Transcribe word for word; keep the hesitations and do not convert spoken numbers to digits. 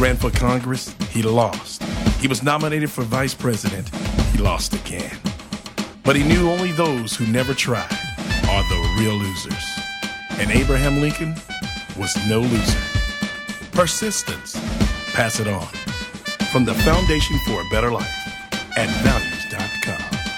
ran for Congress, he lost. He was nominated for vice president, he lost again. But he knew only those who never tried are the real losers. And Abraham Lincoln was no loser. Persistence. Pass it on. From the Foundation for a Better Life. Add value